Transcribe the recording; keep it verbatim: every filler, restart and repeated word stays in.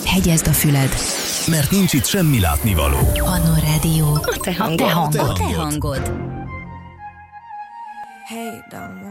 hegyezd a füled. Mert nincs itt semmi látnivaló. Annó Rádió. A te hangod. A te hangod. A te hangod. hangod. Hey, don't